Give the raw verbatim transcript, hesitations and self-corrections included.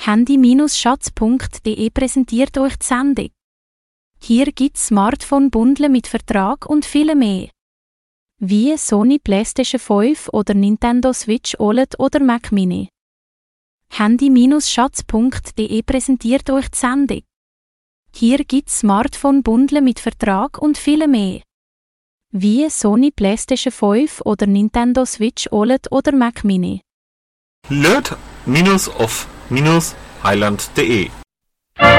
Handy Schatz punkt de präsentiert euch die Sendung. Hier gibt's Smartphone-Bundle mit Vertrag und viel mehr. Wie Sony PlayStation fünf oder Nintendo Switch O L E D oder Mac Mini. Handy Schatz punkt de präsentiert euch die Sendung. Hier gibt's Smartphone-Bundle mit Vertrag und viel mehr. Wie Sony PlayStation fünf oder Nintendo Switch O L E D oder Mac Mini. Löt-off-highland.de